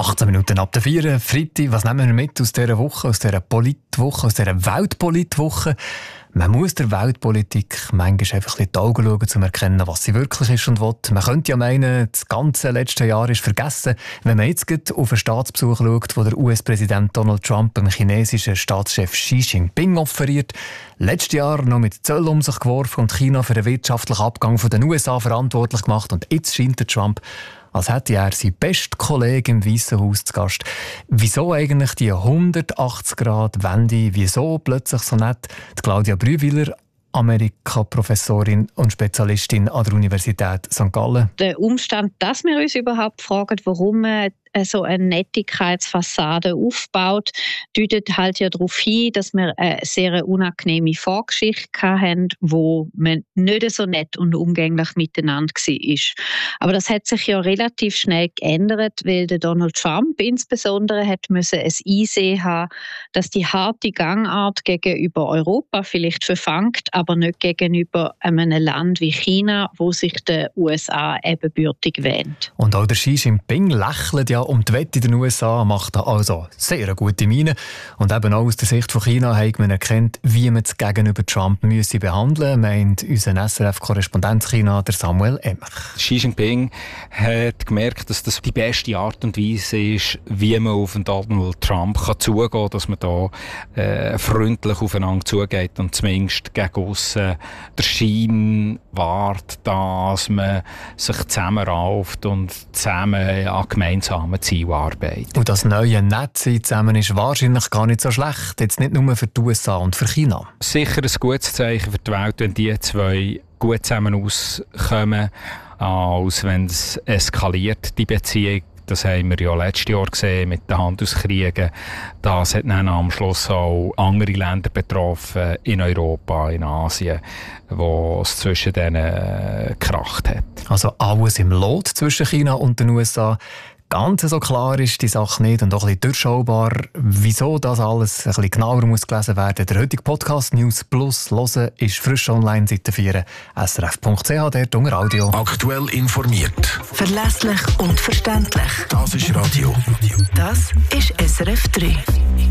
18 Minuten ab der 4. Freitag. Was nehmen wir mit aus dieser Woche, aus dieser Politwoche, aus dieser Weltpolitwoche? Man muss der Weltpolitik manchmal einfach in die Augen schauen, um zu erkennen, was sie wirklich ist und will. Man könnte ja meinen, das ganze letzte Jahr ist vergessen, wenn man jetzt auf einen Staatsbesuch schaut, wo der US-Präsident Donald Trump dem chinesischen Staatschef Xi Jinping offeriert. Letztes Jahr noch mit Zöll um sich geworfen und China für den wirtschaftlichen Abgang von den USA verantwortlich gemacht. Und jetzt scheint der Trump, als hätte er seinen besten Kollegen im Weißen Haus zu Gast. Wieso eigentlich die 180-Grad-Wende? Wieso plötzlich so nett? Die Claudia Brühwiler, Amerika-Professorin und Spezialistin an der Universität St. Gallen. Der Umstand, dass wir uns überhaupt fragen, warum man so eine Nettigkeitsfassade aufbaut, deutet halt ja darauf hin, dass wir eine sehr unangenehme Vorgeschichte hatten, wo man nicht so nett und umgänglich miteinander war. Aber das hat sich ja relativ schnell geändert, weil der Donald Trump insbesondere hat müssen es einsehen haben, dass die harte Gangart gegenüber Europa vielleicht verfangt, aber nicht gegenüber einem Land wie China, wo sich den USA ebenbürtig wähnt. Und auch der Xi Jinping lächelt ja um die Wette in den USA, macht also sehr eine gute Miene. Und eben auch aus der Sicht von China hat man erkannt, wie man es gegenüber Trump müsse behandeln, meint unser SRF-Korrespondent China, der Samuel Emmer. Xi Jinping hat gemerkt, dass das die beste Art und Weise ist, wie man auf Donald Trump zugehen kann, dass man da freundlich aufeinander zugeht und zumindest gegen aussen der Schein wahrt, dass man sich zusammenrauft und zusammen an gemeinsamen Zielen arbeitet. Und das neue Netzsein zusammen ist wahrscheinlich gar nicht so schlecht, jetzt nicht nur für die USA und für China. Sicher ein gutes Zeichen für die Welt, wenn die zwei gut zusammen auskommen, als wenn es eskaliert, die Beziehung. Das haben wir ja letztes Jahr gesehen mit den Handelskriegen. Das hat dann am Schluss auch andere Länder betroffen, in Europa, in Asien, wo es zwischen denen gekracht hat. Also alles im Lot zwischen China und den USA. Ganz so klar ist die Sache nicht und auch ein bisschen durchschaubar. Wieso das alles ein bisschen genauer muss gelesen werden. Der heutige Podcast News Plus hören ist frisch online seit der 4. srf.ch, dort unter Audio. Aktuell informiert. Verlässlich und verständlich. Das ist Radio. Das ist SRF 3.